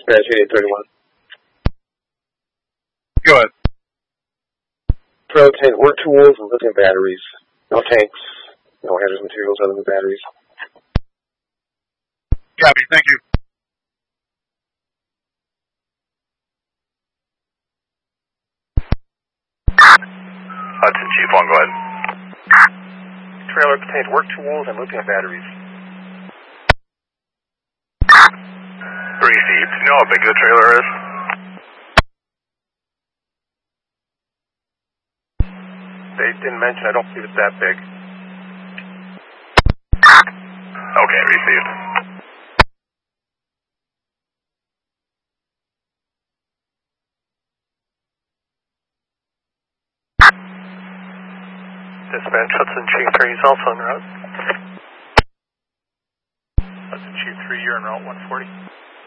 Parachute 831. Go ahead. Pro tank work tools and lithium batteries. No tanks, no hazardous materials other than batteries. Copy, thank you. Hudson Chief 1, go ahead. Trailer contains work tools and lithium batteries. Received. Do you know how big the trailer is? They didn't mention. I don't believe it's that big. Okay, received. Dispatch, Hudson Chief 3 is also en route. Hudson Chief 3, you're en route 140.